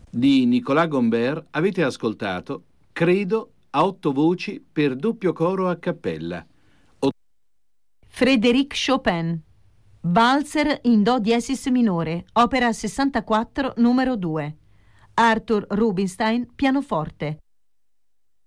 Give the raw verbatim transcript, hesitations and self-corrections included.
Di Nicolas Gombert avete ascoltato Credo a otto voci per doppio coro a cappella. Frédéric Chopin, Valzer in Do diesis minore, opera sessantaquattro numero due. Arthur Rubinstein, pianoforte.